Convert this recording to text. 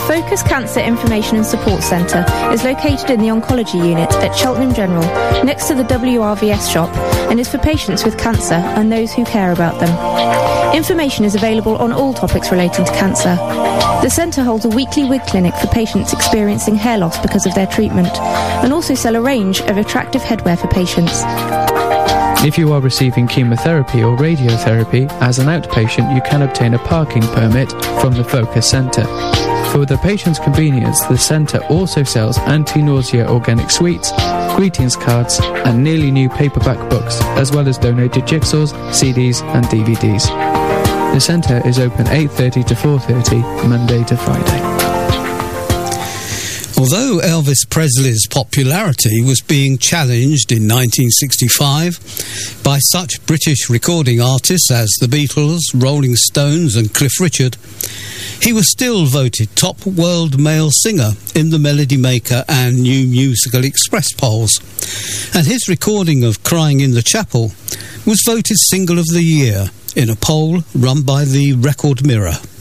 Focus Cancer Information and Support Centre is located in the Oncology Unit at Cheltenham General, next to the WRVS shop, and is for patients with cancer and those who care about them. Information is available on all topics relating to cancer. The centre holds a weekly wig clinic for patients experiencing hair loss because of their treatment, and also sell a range of attractive headwear for patients. If you are receiving chemotherapy or radiotherapy as an outpatient, you can obtain a parking permit from the Focus Centre. For the patient's convenience, the centre also sells anti-nausea organic sweets, greetings cards and nearly new paperback books, as well as donated jigsaws, CDs and DVDs. The centre is open 8:30 to 4:30, Monday to Friday. Although Elvis Presley's popularity was being challenged in 1965 by such British recording artists as the Beatles, Rolling Stones and Cliff Richard, he was still voted top world male singer in the Melody Maker and New Musical Express polls, and his recording of Crying in the Chapel was voted Single of the Year in a poll run by the Record Mirror.